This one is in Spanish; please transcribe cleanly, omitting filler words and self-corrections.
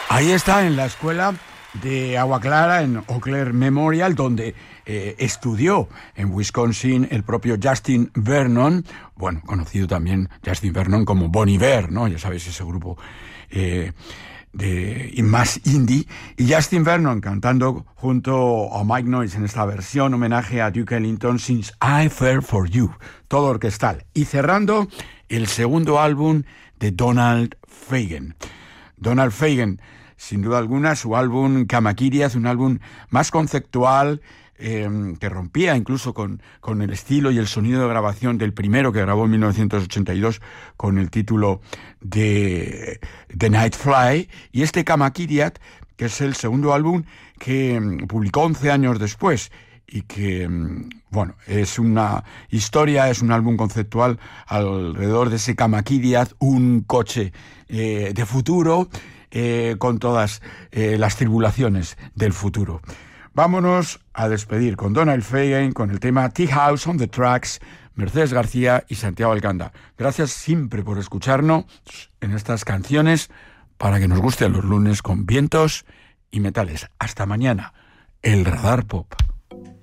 Ahí está, en la escuela de Agua Clara, en Eau Claire Memorial, donde estudió en Wisconsin el propio Justin Vernon, bueno, conocido también Justin Vernon como Bon Iver, ¿no? Ya sabéis, ese grupo de más indie, y Justin Vernon cantando junto a Mike Noyes en esta versión homenaje a Duke Ellington, Since I Fell For You, todo orquestal, y cerrando el segundo álbum de Donald Fagen. Donald Fagen, sin duda alguna, su álbum Kamakiriaz, un álbum más conceptual, que rompía incluso con el estilo y el sonido de grabación del primero que grabó en 1982 con el título de The Night Fly, y este Kamakiriaz, que es el segundo álbum que publicó 11 años después y que, bueno, es una historia, es un álbum conceptual alrededor de ese Kamakiriaz, un coche de futuro, con todas las tribulaciones del futuro. Vámonos a despedir con Donald Fagen, con el tema Tea House on the Tracks, Mercedes García y Santiago Alcanda. Gracias siempre por escucharnos en estas canciones para que nos gusten los lunes con vientos y metales. Hasta mañana, el Radar Pop.